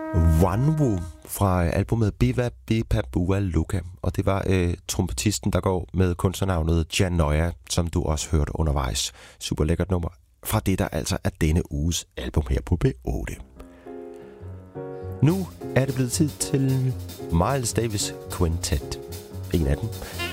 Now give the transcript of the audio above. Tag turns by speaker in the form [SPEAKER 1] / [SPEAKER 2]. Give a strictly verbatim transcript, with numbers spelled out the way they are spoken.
[SPEAKER 1] Wanwu fra albumet Biva Bipa Bua Luka, og det var øh, trompetisten, der går med kunstnernavnet Janoya, som du også hørte undervejs. Super lækkert nummer fra det, der altså er denne uges album her på B otte. Nu er det blevet tid til Miles Davis Quintet. En af dem.